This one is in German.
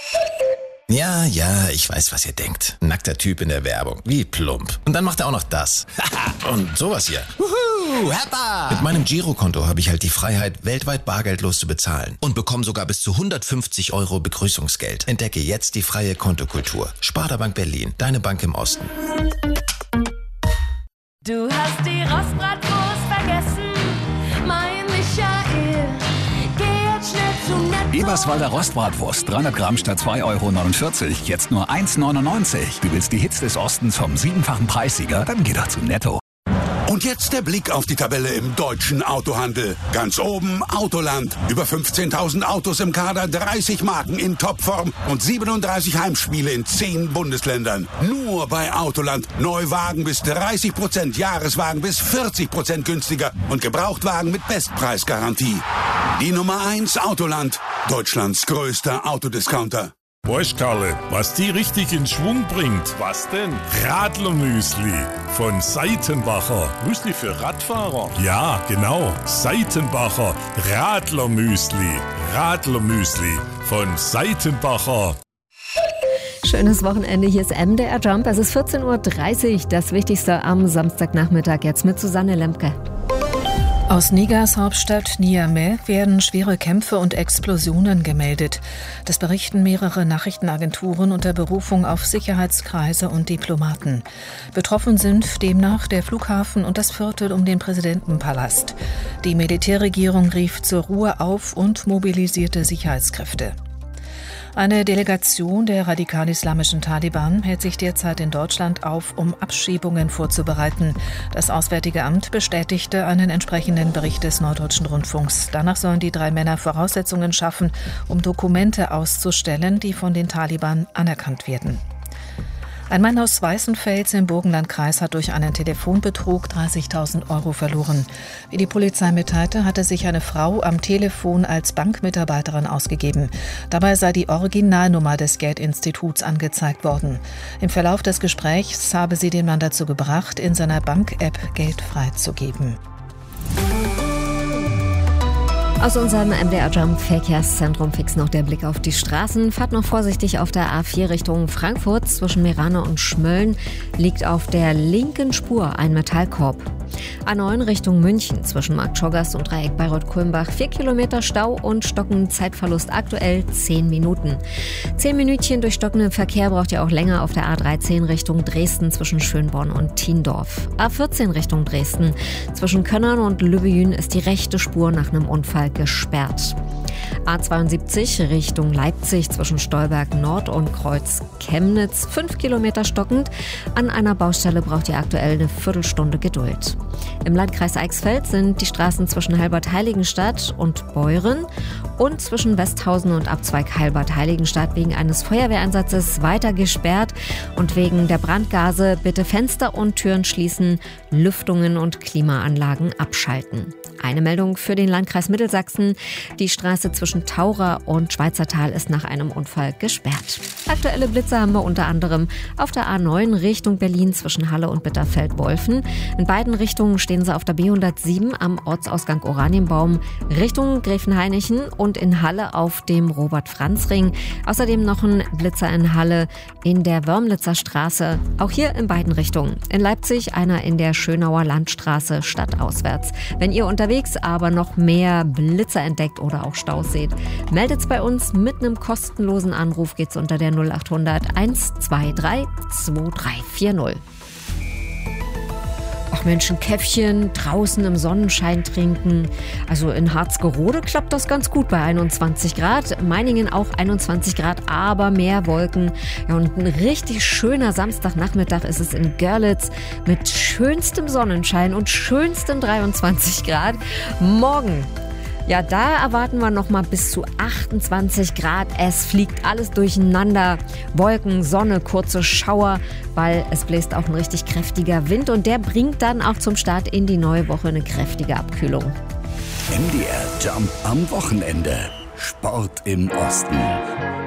Ja, ich weiß, was ihr denkt. Nackter Typ in der Werbung. Wie plump. Und dann macht er auch noch das. Und sowas hier. Wuhu, Heppa! Mit meinem Girokonto habe ich halt die Freiheit, weltweit bargeldlos zu bezahlen. Und bekomme sogar bis zu 150 € Begrüßungsgeld. Entdecke jetzt die freie Kontokultur. Sparda Bank Berlin. Deine Bank im Osten. Du hast die Rostbratwurst vergessen, mein Michael. Geh jetzt schnell zum Netto. Eberswalder Rostbratwurst, 300 Gramm statt 2,49 €, jetzt nur 1,99 €. Du willst die Hits des Ostens vom 7-fachen Preissieger? Dann geh doch zum Netto. Und jetzt der Blick auf die Tabelle im deutschen Autohandel. Ganz oben Autoland. Über 15.000 Autos im Kader, 30 Marken in Topform und 37 Heimspiele in 10 Bundesländern. Nur bei Autoland. Neuwagen bis 30%, Jahreswagen bis 40% günstiger und Gebrauchtwagen mit Bestpreisgarantie. Die Nummer 1 Autoland. Deutschlands größter Autodiscounter. Weißt, Karle, was die richtig in Schwung bringt? Was denn? Radlermüsli von Seitenbacher. Müsli für Radfahrer? Ja, genau. Seitenbacher Radlermüsli. Radlermüsli von Seitenbacher. Schönes Wochenende, hier ist MDR Jump. Es ist 14:30 Uhr, das Wichtigste am Samstagnachmittag. Jetzt mit Susanne Lemke. Aus Nigers Hauptstadt Niamey werden schwere Kämpfe und Explosionen gemeldet. Das berichten mehrere Nachrichtenagenturen unter Berufung auf Sicherheitskreise und Diplomaten. Betroffen sind demnach der Flughafen und das Viertel um den Präsidentenpalast. Die Militärregierung rief zur Ruhe auf und mobilisierte Sicherheitskräfte. Eine Delegation der radikal-islamischen Taliban hält sich derzeit in Deutschland auf, um Abschiebungen vorzubereiten. Das Auswärtige Amt bestätigte einen entsprechenden Bericht des Norddeutschen Rundfunks. Danach sollen die 3 Männer Voraussetzungen schaffen, um Dokumente auszustellen, die von den Taliban anerkannt werden. Ein Mann aus Weißenfels im Burgenlandkreis hat durch einen Telefonbetrug 30.000 € verloren. Wie die Polizei mitteilte, hatte sich eine Frau am Telefon als Bankmitarbeiterin ausgegeben. Dabei sei die Originalnummer des Geldinstituts angezeigt worden. Im Verlauf des Gesprächs habe sie den Mann dazu gebracht, in seiner Bank-App Geld freizugeben. Aus unserem MDR Jump Verkehrszentrum fix noch der Blick auf die Straßen. Fahrt noch vorsichtig auf der A4 Richtung Frankfurt. Zwischen Meerane und Schmölln liegt auf der linken Spur ein Metallkorb. A9 Richtung München zwischen Marktschorgast und Dreieck Bayreuth-Kulmbach 4 Kilometer Stau und stockenden Zeitverlust aktuell 10 Minuten. 10 Minütchen durch stockenden Verkehr braucht ihr auch länger auf der A13 Richtung Dresden zwischen Schönborn und Thiendorf. A14 Richtung Dresden zwischen Könnern und Lübbejün ist die rechte Spur nach einem Unfall gesperrt. A72 Richtung Leipzig zwischen Stolberg Nord und Kreuz Chemnitz 5 Kilometer stockend. An einer Baustelle braucht ihr aktuell eine Viertelstunde Geduld. Im Landkreis Eichsfeld sind die Straßen zwischen Heilbad-Heiligenstadt und Beuren und zwischen Westhausen und Abzweig Heilbad-Heiligenstadt wegen eines Feuerwehreinsatzes weiter gesperrt und wegen der Brandgase bitte Fenster und Türen schließen, Lüftungen und Klimaanlagen abschalten. Eine Meldung für den Landkreis Mittelsachsen. Die Straße zwischen Taurer und Schweizertal ist nach einem Unfall gesperrt. Aktuelle Blitze haben wir unter anderem auf der A9 Richtung Berlin zwischen Halle und Bitterfeld-Wolfen. In beiden Richtungen stehen sie auf der B107 am Ortsausgang Oranienbaum Richtung Gräfenhainichen und in Halle auf dem Robert-Franz-Ring. Außerdem noch ein Blitzer in Halle in der Wörmlitzer Straße. Auch hier in beiden Richtungen. In Leipzig einer in der Schönauer Landstraße stadtauswärts. Wenn ihr unterwegs aber noch mehr Blitzer entdeckt oder auch Staus seht, meldet's bei uns mit einem kostenlosen Anruf. Geht's unter der 0800 123 2340. Ach Mensch, ein Käffchen draußen im Sonnenschein trinken. Also in Harzgerode klappt das ganz gut bei 21 Grad. Meiningen auch 21 Grad, aber mehr Wolken. Ja, und ein richtig schöner Samstagnachmittag ist es in Görlitz mit schönstem Sonnenschein und schönstem 23 Grad. Morgen, ja, da erwarten wir noch mal bis zu 28 Grad. Es fliegt alles durcheinander. Wolken, Sonne, kurze Schauer, weil es bläst auch ein richtig kräftiger Wind. Und der bringt dann auch zum Start in die neue Woche eine kräftige Abkühlung. MDR Jump am Wochenende. Sport im Osten.